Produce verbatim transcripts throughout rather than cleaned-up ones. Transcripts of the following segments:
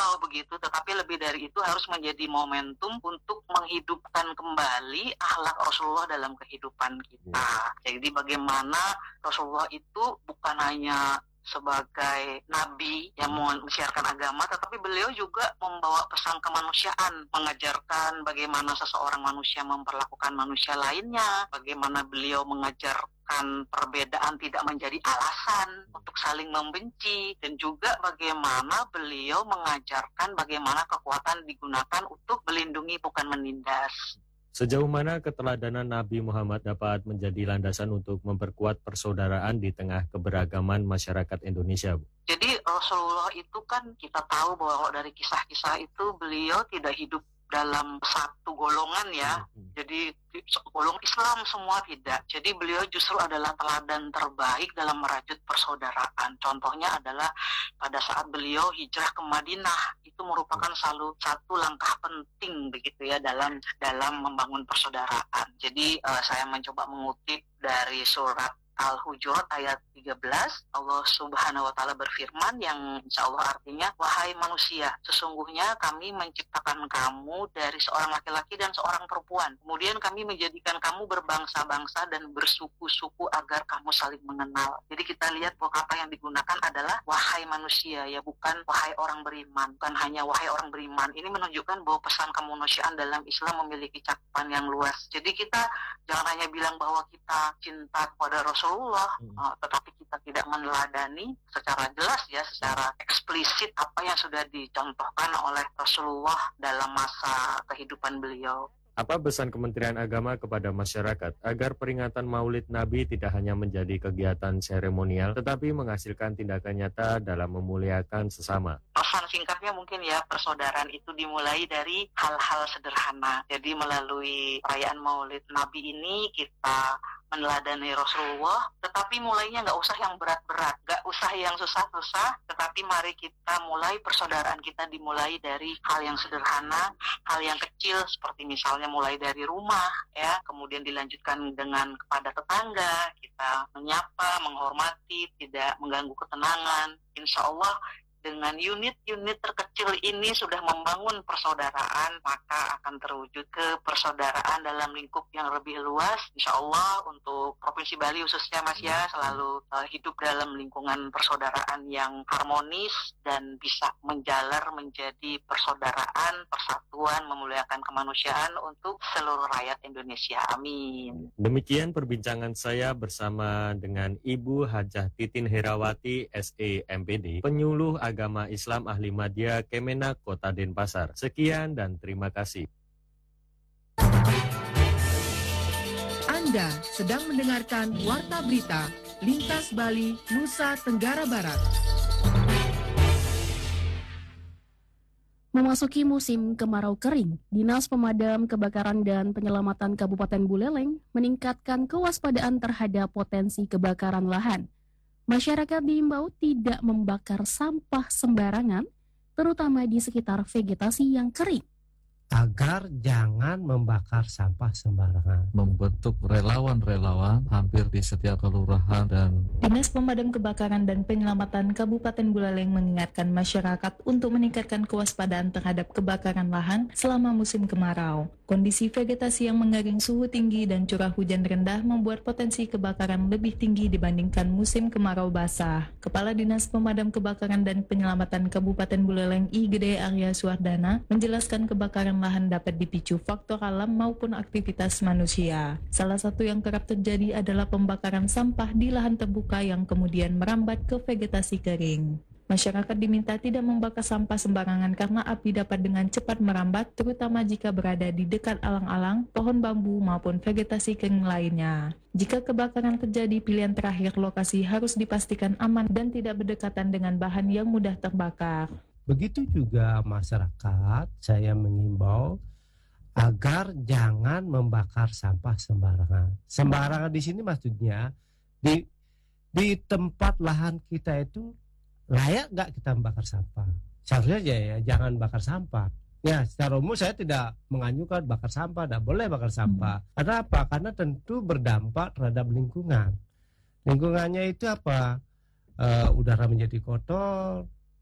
surau begitu, tetapi lebih dari itu harus menjadi momentum untuk menghidupkan kembali akhlak Rasulullah dalam kehidupan kita. Jadi bagaimana Rasulullah itu bukan hanya sebagai nabi yang mensiarkan agama, tetapi beliau juga membawa pesan kemanusiaan, mengajarkan bagaimana seseorang manusia memperlakukan manusia lainnya, bagaimana beliau mengajarkan perbedaan tidak menjadi alasan untuk saling membenci, dan juga bagaimana beliau mengajarkan bagaimana kekuatan digunakan untuk melindungi bukan menindas. Sejauh mana keteladanan Nabi Muhammad dapat menjadi landasan untuk memperkuat persaudaraan di tengah keberagaman masyarakat Indonesia, Bu? Jadi Rasulullah itu kan kita tahu bahwa dari kisah-kisah itu beliau tidak hidup dalam satu golongan ya. Jadi golongan Islam semua tidak. Jadi beliau justru adalah teladan terbaik dalam merajut persaudaraan. Contohnya adalah pada saat beliau hijrah ke Madinah, itu merupakan salah satu langkah penting begitu ya dalam dalam membangun persaudaraan. Jadi uh, saya mencoba mengutip dari surat Al-Hujurat ayat tiga belas, Allah Subhanahu wa Ta'ala berfirman yang insya Allah artinya, wahai manusia, sesungguhnya kami menciptakan kamu dari seorang laki-laki dan seorang perempuan. Kemudian kami menjadikan kamu berbangsa-bangsa dan bersuku-suku agar kamu saling mengenal. Jadi kita lihat bahwa kata yang digunakan adalah wahai manusia, ya bukan wahai orang beriman, bukan hanya wahai orang beriman. Ini menunjukkan bahwa pesan kemanusiaan dalam Islam memiliki cakupan yang luas. Jadi kita jangan hanya bilang bahwa kita cinta kepada Rasul Rasulullah, hmm. uh, tetapi kita tidak meneladani secara jelas ya, secara eksplisit apa yang sudah dicontohkan oleh Rasulullah dalam masa kehidupan beliau. Apa pesan Kementerian Agama kepada masyarakat agar peringatan Maulid Nabi tidak hanya menjadi kegiatan seremonial, tetapi menghasilkan tindakan nyata dalam memuliakan sesama? Pesan singkatnya mungkin ya, persaudaraan itu dimulai dari hal-hal sederhana. Jadi melalui perayaan Maulid Nabi ini kita meneladani Rasulullah, tetapi mulainya nggak usah yang berat-berat, nggak usah yang susah-susah, tetapi mari kita mulai persaudaraan kita dimulai dari hal yang sederhana, hal yang kecil seperti misalnya mulai dari rumah, ya, kemudian dilanjutkan dengan kepada tetangga, kita menyapa, menghormati, tidak mengganggu ketenangan. Insya Allah dengan unit-unit terkecil ini sudah membangun persaudaraan, maka akan terwujud ke persaudaraan dalam lingkup yang lebih luas. Insya Allah untuk Provinsi Bali khususnya Mas ya, selalu uh, hidup dalam lingkungan persaudaraan yang harmonis dan bisa menjalar menjadi persaudaraan, persatuan, memuliakan kemanusiaan untuk seluruh rakyat Indonesia. Amin. Demikian perbincangan saya bersama dengan Ibu Hajah Titin Herawati S E M P D, penyuluh Agama Islam Ahli Madya Kemenak Kota Denpasar. Sekian dan terima kasih. Anda sedang mendengarkan Warta Berita Lintas Bali, Nusa Tenggara Barat. Memasuki musim kemarau kering, Dinas Pemadam Kebakaran dan Penyelamatan Kabupaten Buleleng meningkatkan kewaspadaan terhadap potensi kebakaran lahan. Masyarakat diimbau tidak membakar sampah sembarangan, terutama di sekitar vegetasi yang kering. Agar jangan membakar sampah sembarangan. Membentuk relawan-relawan hampir di setiap kelurahan dan Dinas Pemadam Kebakaran dan Penyelamatan Kabupaten Buleleng mengingatkan masyarakat untuk meningkatkan kewaspadaan terhadap kebakaran lahan selama musim kemarau. Kondisi vegetasi yang mengering, suhu tinggi dan curah hujan rendah membuat potensi kebakaran lebih tinggi dibandingkan musim kemarau basah. Kepala Dinas Pemadam Kebakaran dan Penyelamatan Kabupaten Buleleng I Gede Arya Suwardana menjelaskan kebakaran lahan dapat dipicu faktor alam maupun aktivitas manusia. Salah satu yang kerap terjadi adalah pembakaran sampah di lahan terbuka yang kemudian merambat ke vegetasi kering. Masyarakat diminta tidak membakar sampah sembarangan karena api dapat dengan cepat merambat, terutama jika berada di dekat alang-alang, pohon bambu maupun vegetasi kering lainnya. Jika kebakaran terjadi, pilihan terakhir lokasi harus dipastikan aman dan tidak berdekatan dengan bahan yang mudah terbakar. Begitu juga masyarakat, saya mengimbau agar jangan membakar sampah sembarangan. Sembarangan di sini maksudnya di di tempat lahan kita itu layak nggak kita membakar sampah? Seharusnya ya, ya jangan bakar sampah. Ya, secara umum saya tidak menganjurkan bakar sampah, tidak boleh bakar sampah. Karena apa? Karena tentu berdampak terhadap lingkungan. Lingkungannya itu apa? E, udara menjadi kotor,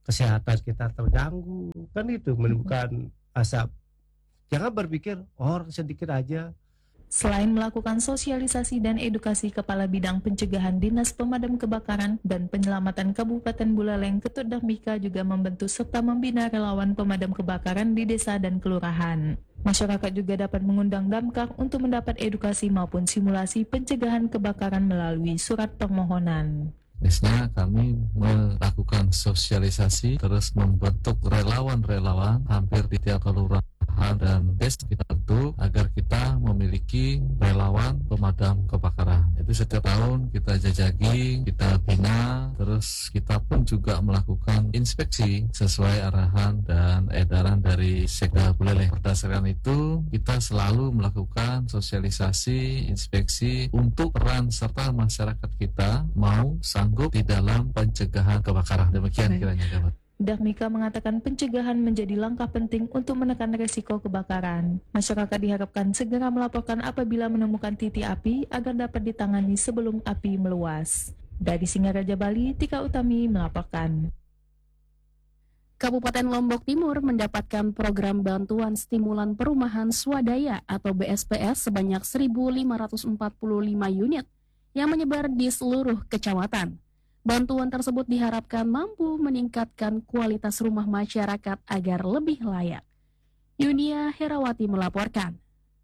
kesehatan kita terganggu. Kan itu menimbulkan asap. Jangan berpikir orang sedikit aja. Selain melakukan sosialisasi dan edukasi, Kepala Bidang Pencegahan Dinas Pemadam Kebakaran dan Penyelamatan Kabupaten Buleleng, Ketut Dahmika, juga membentuk serta membina relawan pemadam kebakaran di desa dan kelurahan. Masyarakat juga dapat mengundang Damkar untuk mendapat edukasi maupun simulasi pencegahan kebakaran melalui surat permohonan. Biasanya kami melakukan sosialisasi, terus membentuk relawan-relawan hampir di tiap kelurahan dan desa kita bentuk agar kita memiliki relawan pemadam kebakaran. Itu setiap tahun kita jajaki, kita bina, terus kita pun juga melakukan inspeksi sesuai arahan dan edaran dari Sekda Buleleng. Berdasarkan itu, kita selalu melakukan sosialisasi, inspeksi untuk peran serta masyarakat kita mau sanggup di dalam pencegahan kebakaran. Demikian kiranya dapat. Dahmika mengatakan pencegahan menjadi langkah penting untuk menekan risiko kebakaran. Masyarakat diharapkan segera melaporkan apabila menemukan titik api agar dapat ditangani sebelum api meluas. Dari Singaraja, Bali, Tika Utami melaporkan. Kabupaten Lombok Timur mendapatkan program bantuan stimulan perumahan swadaya atau B S P S sebanyak seribu lima ratus empat puluh lima unit yang menyebar di seluruh kecamatan. Bantuan tersebut diharapkan mampu meningkatkan kualitas rumah masyarakat agar lebih layak. Yunia Herawati melaporkan.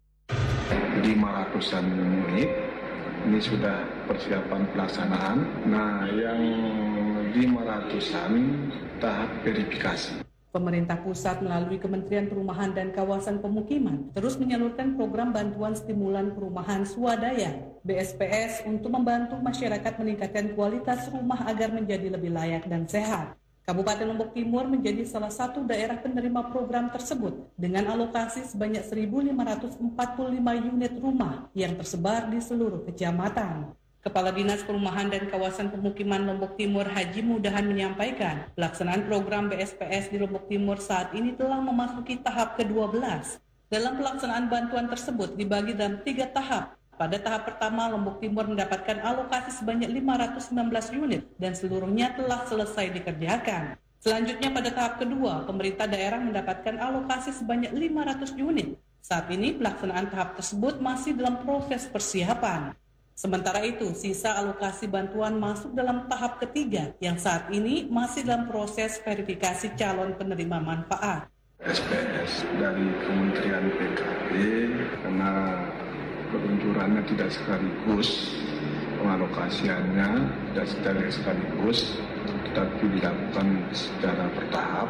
lima ratusan unit, ini sudah persiapan pelaksanaan. Nah, yang lima ratusan tahap verifikasi. Pemerintah pusat melalui Kementerian Perumahan dan Kawasan Pemukiman terus menyalurkan program bantuan stimulan perumahan swadaya B S P S untuk membantu masyarakat meningkatkan kualitas rumah agar menjadi lebih layak dan sehat. Kabupaten Lombok Timur menjadi salah satu daerah penerima program tersebut dengan alokasi sebanyak seribu lima ratus empat puluh lima unit rumah yang tersebar di seluruh kecamatan. Kepala Dinas Perumahan dan Kawasan Pemukiman Lombok Timur Haji Mudahan menyampaikan, pelaksanaan program B S P S di Lombok Timur saat ini telah memasuki tahap kedua belas. Dalam pelaksanaan bantuan tersebut dibagi dalam tiga tahap. Pada tahap pertama, Lombok Timur mendapatkan alokasi sebanyak lima ratus sembilan belas unit dan seluruhnya telah selesai dikerjakan. Selanjutnya pada tahap kedua, pemerintah daerah mendapatkan alokasi sebanyak lima ratus unit. Saat ini pelaksanaan tahap tersebut masih dalam proses persiapan. Sementara itu, sisa alokasi bantuan masuk dalam tahap ketiga yang saat ini masih dalam proses verifikasi calon penerima manfaat. S P S dari Kementerian P K B karena peluncurannya tidak sekaligus, pengalokasiannya tidak sekaligus, tetapi dilakukan secara bertahap.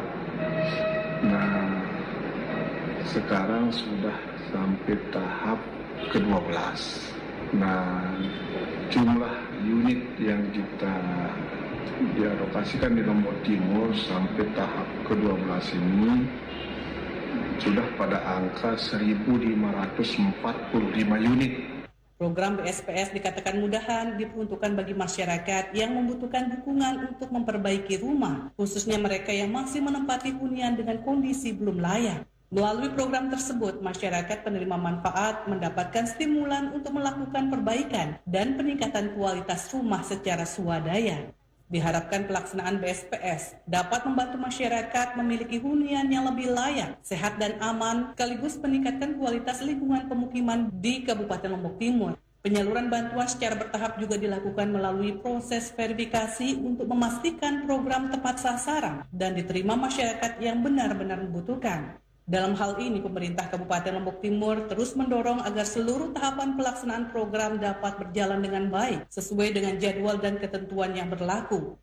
Nah, sekarang sudah sampai tahap kedua belas. Nah, jumlah unit yang kita dialokasikan di Lombok Timur sampai tahap kedua belas ini sudah pada angka seribu lima ratus empat puluh lima unit. Program B S P S dikatakan mudahan diperuntukkan bagi masyarakat yang membutuhkan dukungan untuk memperbaiki rumah, khususnya mereka yang masih menempati hunian dengan kondisi belum layak. Melalui program tersebut, masyarakat penerima manfaat mendapatkan stimulan untuk melakukan perbaikan dan peningkatan kualitas rumah secara swadaya. Diharapkan pelaksanaan B S P S dapat membantu masyarakat memiliki hunian yang lebih layak, sehat dan aman, sekaligus meningkatkan kualitas lingkungan pemukiman di Kabupaten Lombok Timur. Penyaluran bantuan secara bertahap juga dilakukan melalui proses verifikasi untuk memastikan program tepat sasaran dan diterima masyarakat yang benar-benar membutuhkan. Dalam hal ini, pemerintah Kabupaten Lombok Timur terus mendorong agar seluruh tahapan pelaksanaan program dapat berjalan dengan baik, sesuai dengan jadwal dan ketentuan yang berlaku.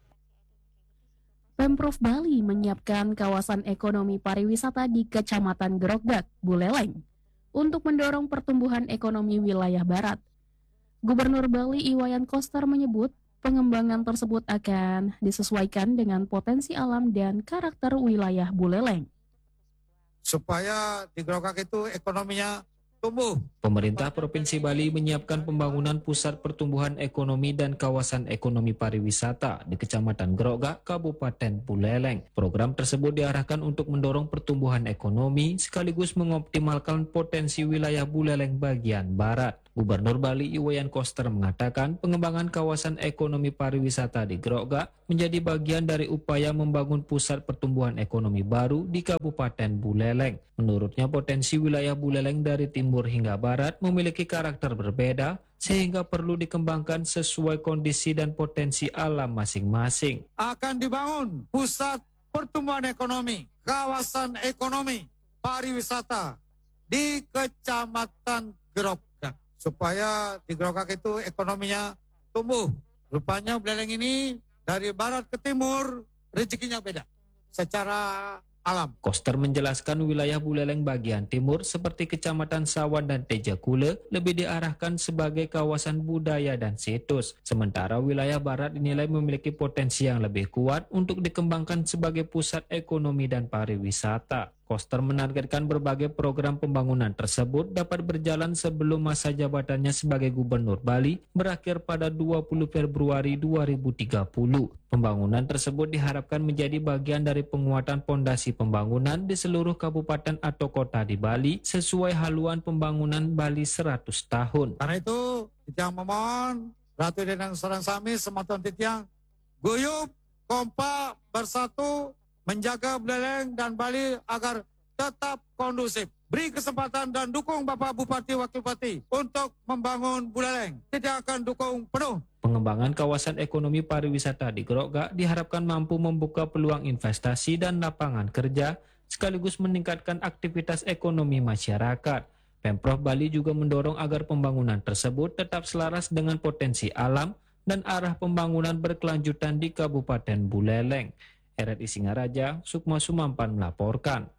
Pemprov Bali menyiapkan kawasan ekonomi pariwisata di Kecamatan Grogdak, Buleleng, untuk mendorong pertumbuhan ekonomi wilayah barat. Gubernur Bali Iwayan Koster menyebut, pengembangan tersebut akan disesuaikan dengan potensi alam dan karakter wilayah Buleleng. Supaya di Grogak itu ekonominya tumbuh. Pemerintah Provinsi Bali menyiapkan pembangunan pusat pertumbuhan ekonomi dan kawasan ekonomi pariwisata di Kecamatan Grogak, Kabupaten Buleleng. Program tersebut diarahkan untuk mendorong pertumbuhan ekonomi sekaligus mengoptimalkan potensi wilayah Buleleng bagian barat. Gubernur Bali Iwayan Koster mengatakan pengembangan kawasan ekonomi pariwisata di Grogak menjadi bagian dari upaya membangun pusat pertumbuhan ekonomi baru di Kabupaten Buleleng. Menurutnya, potensi wilayah Buleleng dari timur hingga barat memiliki karakter berbeda, sehingga perlu dikembangkan sesuai kondisi dan potensi alam masing-masing. Akan dibangun pusat pertumbuhan ekonomi, kawasan ekonomi, pariwisata di Kecamatan Gerogak, supaya di Gerogak itu ekonominya tumbuh. Rupanya Buleleng ini dari barat ke timur rezekinya beda secara alam. Koster menjelaskan wilayah Buleleng bagian timur seperti Kecamatan Sawan dan Tejakule lebih diarahkan sebagai kawasan budaya dan situs. Sementara wilayah barat dinilai memiliki potensi yang lebih kuat untuk dikembangkan sebagai pusat ekonomi dan pariwisata. Koster menargetkan berbagai program pembangunan tersebut dapat berjalan sebelum masa jabatannya sebagai Gubernur Bali berakhir pada dua puluh Februari dua ribu tiga puluh. Pembangunan tersebut diharapkan menjadi bagian dari penguatan pondasi pembangunan di seluruh kabupaten atau kota di Bali sesuai haluan pembangunan Bali seratus tahun. Karena itu, Titiang memohon, Ratu Denang Sarang Sami, Sematon Titiang, guyup, kompak, bersatu, menjaga Buleleng dan Bali agar tetap kondusif. Beri kesempatan dan dukung Bapak Bupati Wakil Bupati untuk membangun Buleleng. Tidak akan dukung penuh. Pengembangan kawasan ekonomi pariwisata di Gerogak diharapkan mampu membuka peluang investasi dan lapangan kerja, sekaligus meningkatkan aktivitas ekonomi masyarakat. Pemprov Bali juga mendorong agar pembangunan tersebut tetap selaras dengan potensi alam dan arah pembangunan berkelanjutan di Kabupaten Buleleng. R R I Singaraja, Sukma Sumampan melaporkan.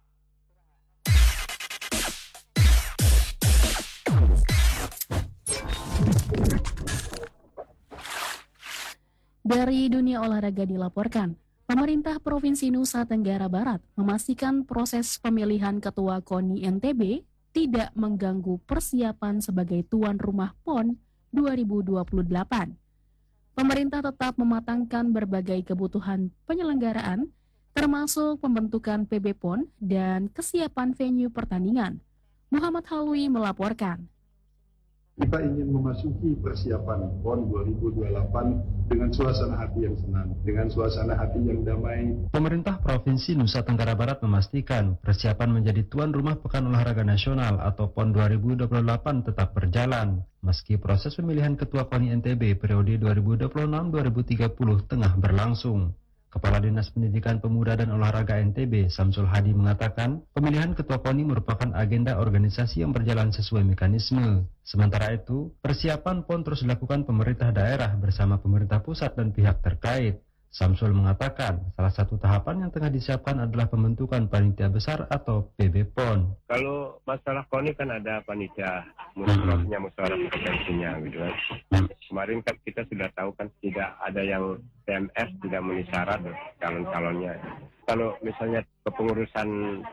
Dari dunia olahraga dilaporkan, pemerintah Provinsi Nusa Tenggara Barat memastikan proses pemilihan Ketua KONI N T B tidak mengganggu persiapan sebagai tuan rumah P O N dua ribu dua puluh delapan. Pemerintah tetap mematangkan berbagai kebutuhan penyelenggaraan, termasuk pembentukan P B P O N dan kesiapan venue pertandingan. Muhammad Halwi melaporkan. Kita ingin memasuki persiapan P O N dua ribu dua puluh delapan dengan suasana hati yang senang, dengan suasana hati yang damai. Pemerintah Provinsi Nusa Tenggara Barat memastikan persiapan menjadi tuan rumah Pekan Olahraga Nasional atau P O N dua ribu dua puluh delapan tetap berjalan, meski proses pemilihan Ketua KONI N T B periode dua ribu dua puluh enam sampai dua ribu tiga puluh tengah berlangsung. Kepala Dinas Pendidikan Pemuda dan Olahraga N T B, Samsul Hadi, mengatakan pemilihan Ketua KONI merupakan agenda organisasi yang berjalan sesuai mekanisme. Sementara itu, persiapan P O N terus dilakukan pemerintah daerah bersama pemerintah pusat dan pihak terkait. Samsul mengatakan salah satu tahapan yang tengah disiapkan adalah pembentukan panitia besar atau P B P O N. Kalau masalah KONI kan ada panitia musyawarahnya, musyawarah provinsinya gitu kan. Kemarin kan kita sudah tahu kan tidak ada yang P M S tidak memenuhi syarat calon-calonnya. Kalau misalnya kepengurusan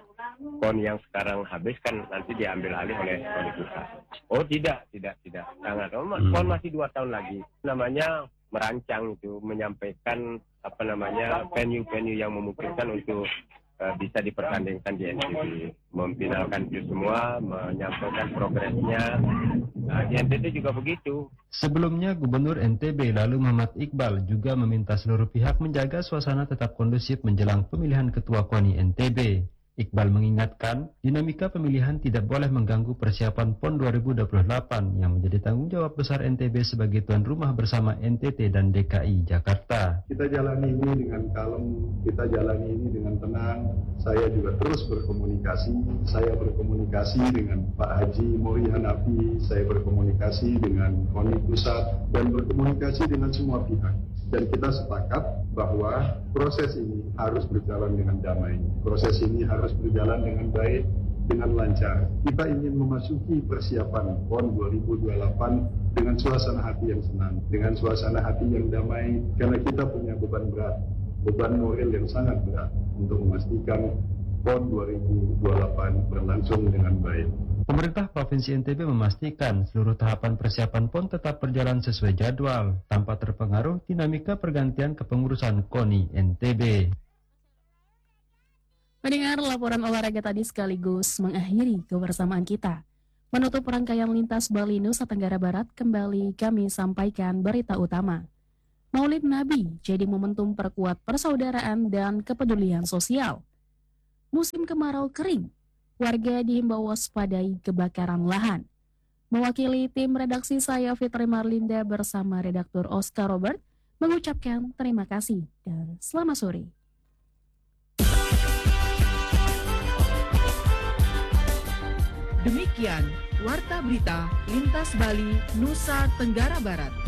KONI yang sekarang habis kan nanti diambil alih oleh KONI pusat. Oh tidak, tidak, tidak. Sangat. Oh, P O N masih dua tahun lagi. Namanya merancang itu, menyampaikan apa namanya venue-venue yang memungkinkan untuk uh, bisa dipertandingkan di N T B, memfinalkan itu semua, menyampaikan progresnya. Nah, di N T B juga begitu. Sebelumnya, Gubernur N T B lalu Muhammad Iqbal juga meminta seluruh pihak menjaga suasana tetap kondusif menjelang pemilihan Ketua KONI N T B. Iqbal mengingatkan, dinamika pemilihan tidak boleh mengganggu persiapan P O N dua ribu dua puluh delapan yang menjadi tanggung jawab besar N T B sebagai tuan rumah bersama N T T dan D K I Jakarta. Kita jalani ini dengan kalem, kita jalani ini dengan tenang. Saya juga terus berkomunikasi. Saya berkomunikasi dengan Pak Haji Mori Hanafi, saya berkomunikasi dengan KONI Pusat, dan berkomunikasi dengan semua pihak. Dan kita sepakat bahwa proses ini harus berjalan dengan damai. Proses ini harus berjalan dengan baik, dengan lancar. Kita ingin memasuki persiapan P O N dua ribu dua puluh delapan dengan suasana hati yang senang, dengan suasana hati yang damai, karena kita punya beban berat, beban moral yang sangat berat untuk memastikan P O N dua ribu dua puluh delapan berlangsung dengan baik. Pemerintah Provinsi N T B memastikan seluruh tahapan persiapan P O N tetap berjalan sesuai jadwal, tanpa terpengaruh dinamika pergantian kepengurusan KONI N T B. Mendengar laporan olahraga tadi sekaligus mengakhiri kebersamaan kita. Menutup rangkaian lintas Bali Nusa Tenggara Barat, kembali kami sampaikan berita utama. Maulid Nabi jadi momentum perkuat persaudaraan dan kepedulian sosial. Musim kemarau kering, warga dihimbau waspadai kebakaran lahan. Mewakili tim redaksi saya Fitri Marlinda bersama redaktur Oscar Robert mengucapkan terima kasih dan selamat sore. Demikian Warta Berita Lintas Bali, Nusa Tenggara Barat.